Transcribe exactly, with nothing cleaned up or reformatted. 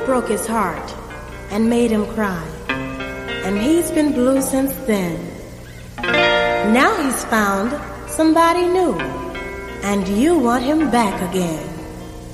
broke his heart and made him cry. And he's been blue since then. Now he's found somebody new, and you want him back again.